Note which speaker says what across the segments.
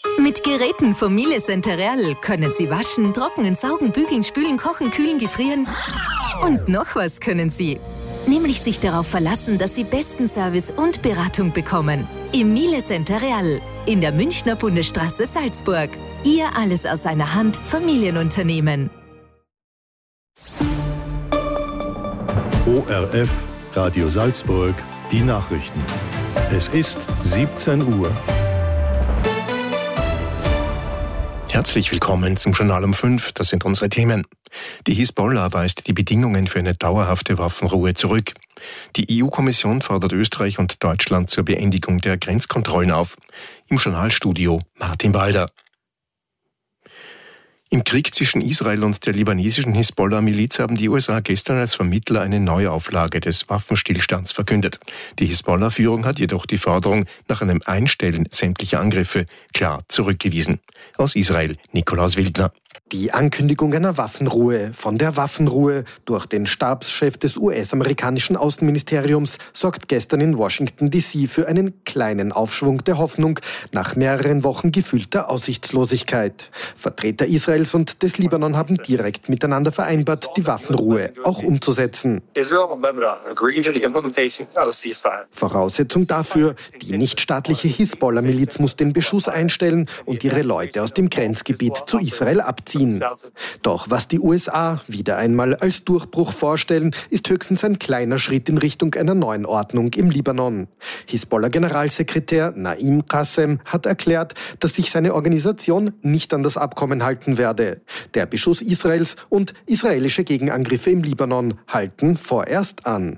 Speaker 1: Mit Geräten von Miele Centereal können Sie waschen, trocknen, saugen, bügeln, spülen, kochen, kühlen, gefrieren. Und noch was können Sie. Nämlich sich darauf verlassen, dass Sie besten Service und Beratung bekommen. Im Miele Centereal in der Münchner Bundesstraße Salzburg. Ihr alles aus einer Hand Familienunternehmen.
Speaker 2: ORF Radio Salzburg, die Nachrichten. Es ist 17 Uhr.
Speaker 3: Herzlich willkommen zum Journal um 5. Das sind unsere Themen. Die Hisbollah weist die Bedingungen für eine dauerhafte Waffenruhe zurück. Die EU-Kommission fordert Österreich und Deutschland zur Beendigung der Grenzkontrollen auf. Im Journalstudio Martin Balder. Im Krieg zwischen Israel und der libanesischen Hisbollah-Miliz haben die USA gestern als Vermittler eine Neuauflage des Waffenstillstands verkündet. Die Hisbollah-Führung hat jedoch die Forderung nach einem Einstellen sämtlicher Angriffe klar zurückgewiesen. Aus Israel Nikolaus Wildner.
Speaker 4: Die Ankündigung einer Waffenruhe von der Waffenruhe durch den Stabschef des US-amerikanischen Außenministeriums sorgt gestern in Washington D.C. für einen kleinen Aufschwung der Hoffnung nach mehreren Wochen gefühlter Aussichtslosigkeit. Vertreter Israels und des Libanon haben direkt miteinander vereinbart, die Waffenruhe auch umzusetzen. Voraussetzung dafür, die nichtstaatliche Hisbollah-Miliz muss den Beschuss einstellen und ihre Leute aus dem Grenzgebiet zu Israel abziehen. Doch was die USA wieder einmal als Durchbruch vorstellen, ist höchstens ein kleiner Schritt in Richtung einer neuen Ordnung im Libanon. Hisbollah-Generalsekretär Naim Qassem hat erklärt, dass sich seine Organisation nicht an das Abkommen halten werde. Der Beschuss Israels und israelische Gegenangriffe im Libanon halten vorerst an.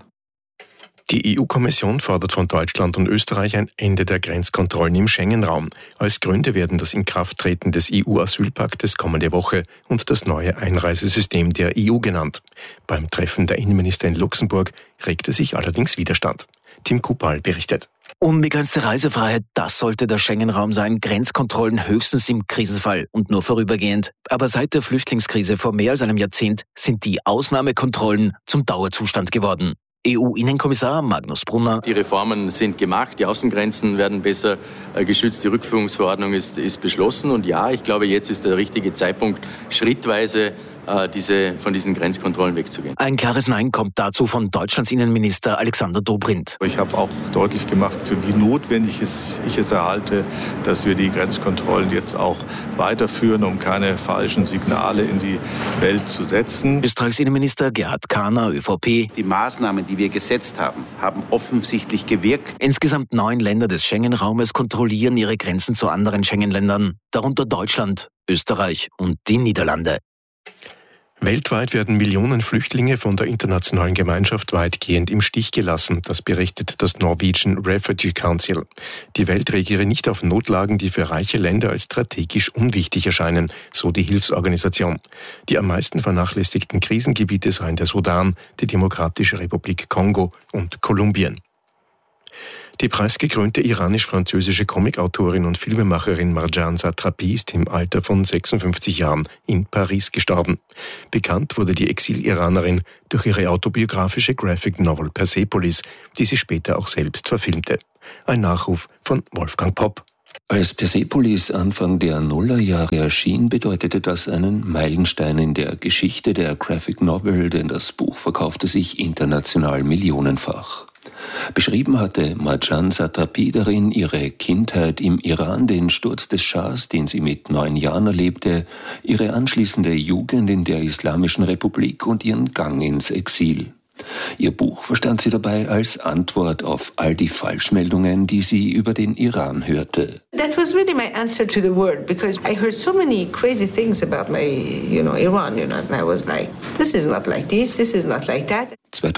Speaker 3: Die EU-Kommission fordert von Deutschland und Österreich ein Ende der Grenzkontrollen im Schengen-Raum. Als Gründe werden das Inkrafttreten des EU-Asylpaktes kommende Woche und das neue Einreisesystem der EU genannt. Beim Treffen der Innenminister in Luxemburg regte sich allerdings Widerstand. Tim Kupal berichtet.
Speaker 5: Unbegrenzte Reisefreiheit, das sollte der Schengen-Raum sein. Grenzkontrollen höchstens im Krisenfall und nur vorübergehend. Aber seit der Flüchtlingskrise vor mehr als einem Jahrzehnt sind die Ausnahmekontrollen zum Dauerzustand geworden. EU-Innenkommissar Magnus Brunner.
Speaker 6: Die Reformen sind gemacht, die Außengrenzen werden besser geschützt, die Rückführungsverordnung ist beschlossen. Und ja, ich glaube, jetzt ist der richtige Zeitpunkt, schrittweise von diesen Grenzkontrollen wegzugehen.
Speaker 5: Ein klares Nein kommt dazu von Deutschlands Innenminister Alexander Dobrindt.
Speaker 7: Ich habe auch deutlich gemacht, für wie notwendig ich es erhalte, dass wir die Grenzkontrollen jetzt auch weiterführen, um keine falschen Signale in die Welt zu setzen.
Speaker 5: Österreichs Innenminister Gerhard Kahner, ÖVP.
Speaker 8: Die Maßnahmen, die wir gesetzt haben, haben offensichtlich gewirkt.
Speaker 5: Insgesamt 9 Länder des Schengen-Raumes kontrollieren ihre Grenzen zu anderen Schengen-Ländern, darunter Deutschland, Österreich und die Niederlande.
Speaker 3: Weltweit werden Millionen Flüchtlinge von der internationalen Gemeinschaft weitgehend im Stich gelassen. Das berichtet das Norwegian Refugee Council. Die Welt reagiere nicht auf Notlagen, die für reiche Länder als strategisch unwichtig erscheinen, so die Hilfsorganisation. Die am meisten vernachlässigten Krisengebiete seien der Sudan, die Demokratische Republik Kongo und Kolumbien. Die preisgekrönte iranisch-französische Comicautorin und Filmemacherin Marjane Satrapi ist im Alter von 56 Jahren in Paris gestorben. Bekannt wurde die Exil-Iranerin durch ihre autobiografische Graphic Novel Persepolis, die sie später auch selbst verfilmte. Ein Nachruf von Wolfgang Popp.
Speaker 9: Als Persepolis Anfang der Nullerjahre erschien, bedeutete das einen Meilenstein in der Geschichte der Graphic Novel, denn das Buch verkaufte sich international millionenfach. Beschrieben hatte Marjane Satrapi darin ihre Kindheit im Iran, den Sturz des Schahs, den sie mit 9 Jahren erlebte, ihre anschließende Jugend in der Islamischen Republik und ihren Gang ins Exil. Ihr Buch verstand sie dabei als Antwort auf all die Falschmeldungen, die sie über den Iran hörte.
Speaker 10: That was really my answer to the world, because I heard so many crazy things about Iran, and I was like, this is not like this is not like that.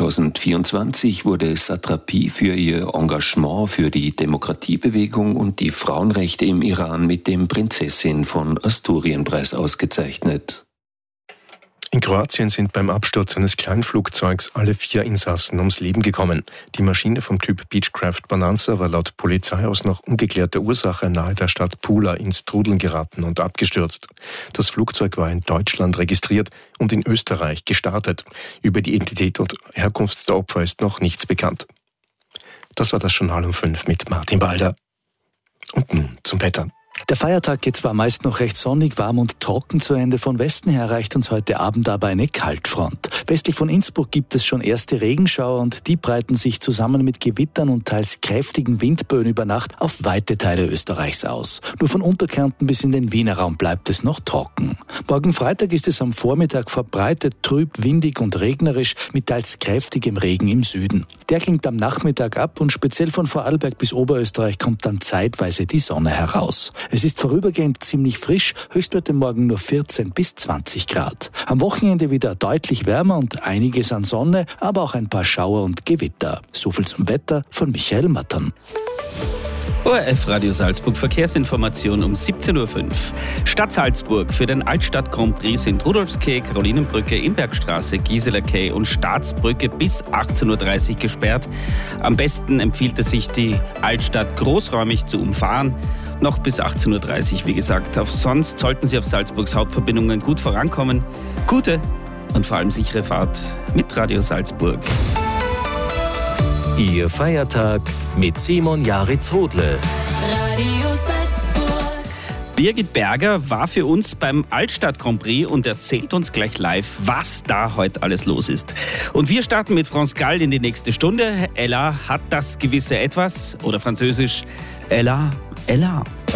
Speaker 9: 2024 wurde Satrapi für ihr Engagement für die Demokratiebewegung und die Frauenrechte im Iran mit dem Prinzessin von Asturien-Preis ausgezeichnet.
Speaker 3: In Kroatien sind beim Absturz eines Kleinflugzeugs alle 4 Insassen ums Leben gekommen. Die Maschine vom Typ Beechcraft Bonanza war laut Polizei aus noch ungeklärter Ursache nahe der Stadt Pula ins Trudeln geraten und abgestürzt. Das Flugzeug war in Deutschland registriert und in Österreich gestartet. Über die Identität und Herkunft der Opfer ist noch nichts bekannt. Das war das Journal um 5 mit Martin Balder. Und nun zum Wetter.
Speaker 11: Der Feiertag geht zwar meist noch recht sonnig, warm und trocken zu Ende. Von Westen her erreicht uns heute Abend aber eine Kaltfront. Westlich von Innsbruck gibt es schon erste Regenschauer und die breiten sich zusammen mit Gewittern und teils kräftigen Windböen über Nacht auf weite Teile Österreichs aus. Nur von Unterkärnten bis in den Wiener Raum bleibt es noch trocken. Morgen Freitag ist es am Vormittag verbreitet trüb, windig und regnerisch mit teils kräftigem Regen im Süden. Der klingt am Nachmittag ab und speziell von Vorarlberg bis Oberösterreich kommt dann zeitweise die Sonne heraus. Es ist vorübergehend ziemlich frisch, Höchstwerte morgen nur 14 bis 20 Grad. Am Wochenende wieder deutlich wärmer und einiges an Sonne, aber auch ein paar Schauer und Gewitter. So viel zum Wetter von Michael Mattern.
Speaker 12: ORF Radio Salzburg Verkehrsinformation um 17.05 Uhr. Stadt Salzburg. Für den Altstadt Grand Prix sind Rudolfskay, Karolinenbrücke, Imbergstraße, Gisela Quai und Staatsbrücke bis 18.30 Uhr gesperrt. Am besten empfiehlt es sich, die Altstadt großräumig zu umfahren. Noch bis 18.30 Uhr, wie gesagt. Sonst sollten Sie auf Salzburgs Hauptverbindungen gut vorankommen. Gute und vor allem sichere Fahrt mit Radio Salzburg.
Speaker 13: Ihr Feiertag mit Simon Jaritz-Hodle.
Speaker 12: Radio Salzburg. Birgit Berger war für uns beim Altstadt Grand Prix und erzählt uns gleich live, was da heute alles los ist. Und wir starten mit France Gall in die nächste Stunde. Ella hat das gewisse Etwas oder französisch Ella, Ella.